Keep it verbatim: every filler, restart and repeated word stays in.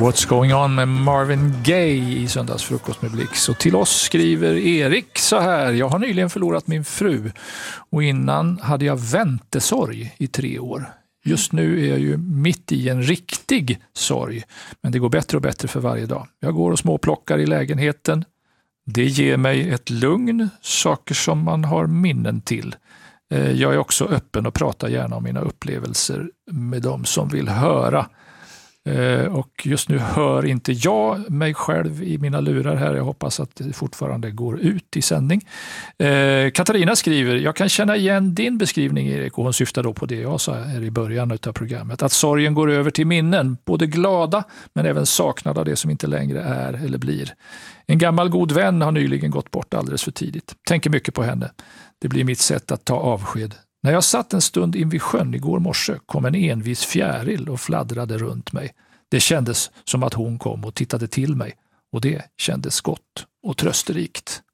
What's going on med Marvin Gaye i Söndagsfrukost med Blix. Och till oss skriver Erik så här: jag har nyligen förlorat min fru och innan hade jag väntesorg i tre år. Just nu är jag ju mitt i en riktig sorg, men det går bättre och bättre för varje dag. Jag går och småplockar i lägenheten. Det ger mig ett lugn, saker som man har minnen till. Jag är också öppen och pratar gärna om mina upplevelser med de som vill höra. Och just nu hör inte jag mig själv i mina lurar här. Jag hoppas att det fortfarande går ut i sändning. Katarina skriver: jag kan känna igen din beskrivning, Erik, och hon syftar då på det jag sa här i början av programmet. Att sorgen går över till minnen, både glada men även saknad av det som inte längre är eller blir. En gammal god vän har nyligen gått bort alldeles för tidigt. Tänker mycket på henne. Det blir mitt sätt att ta avsked. När jag satt en stund invid sjön igår morse kom en envis fjäril och fladdrade runt mig. Det kändes som att hon kom och tittade till mig och det kändes gott och trösterikt.